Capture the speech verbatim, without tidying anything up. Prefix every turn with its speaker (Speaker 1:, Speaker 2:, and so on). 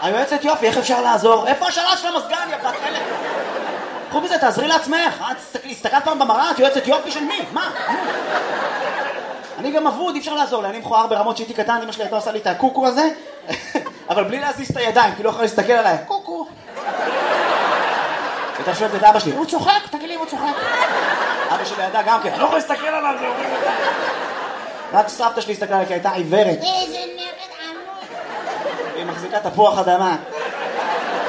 Speaker 1: היועצת יופי, איך אפשר לעזור? איפה השאלה של המזגן, יא בת חלק? חוץ מזה, תעזרי לעצמך. הסתכלת פעם במראה, את יועצת יופי של מי? מה? אני גם אבוד, אי אפשר לעזור לי. אני מכוער ברמות שהייתי קטן, אמא שלי הייתה עושה לי את הקוקו הזה, אבל בלי להזיז את הידיים, כי לא יכולה להסתכל עליי. קוקו. ואתה שואלת את אבא שלי, הוא צוחק? תגיד לי, הוא צוחק. אבא שלי ידע גם כן, אני לא יכול להסתכל עליו, זה אומרים. רק סבתא שלי הסתכלה עליי, כי הייתה עיוורת.
Speaker 2: איזה נכד עמוד.
Speaker 1: היא מחזיקה תפוח אדמה.